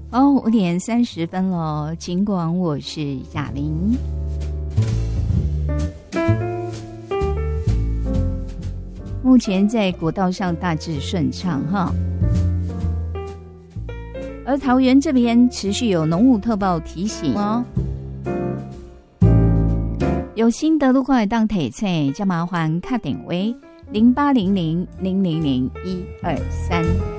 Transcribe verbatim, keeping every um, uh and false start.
哦，五点三十分了，尽管我是雅玲。目前在国道上大致顺畅哈，而桃园这边持续有浓雾特报提醒哦。有心得路况当提醒，就麻烦打电话零八零零零零零一二三。